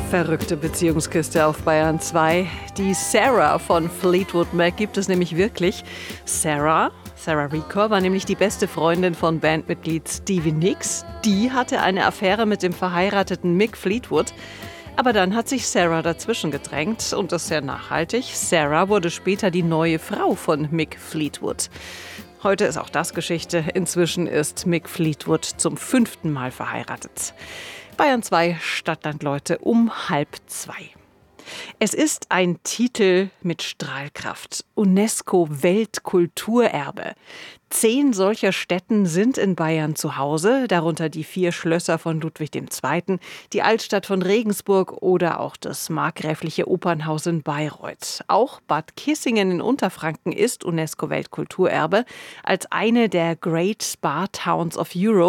Verrückte Beziehungskiste auf Bayern 2. Die Sarah von Fleetwood Mac gibt es nämlich wirklich. Sarah Rico war nämlich die beste Freundin von Bandmitglied Stevie Nicks. Die hatte eine Affäre mit dem verheirateten Mick Fleetwood. Aber dann hat sich Sarah dazwischen gedrängt und das sehr nachhaltig. Sarah wurde später die neue Frau von Mick Fleetwood. Heute ist auch das Geschichte. Inzwischen ist Mick Fleetwood zum 5. Mal verheiratet. Bayern 2 Stadtlandleute um 1:30. Es ist ein Titel mit Strahlkraft. UNESCO-Weltkulturerbe. 10 solcher Stätten sind in Bayern zu Hause, darunter die 4 Schlösser von Ludwig II., die Altstadt von Regensburg oder auch das markgräfliche Opernhaus in Bayreuth. Auch Bad Kissingen in Unterfranken ist UNESCO-Weltkulturerbe als eine der Great Spa Towns of Europe.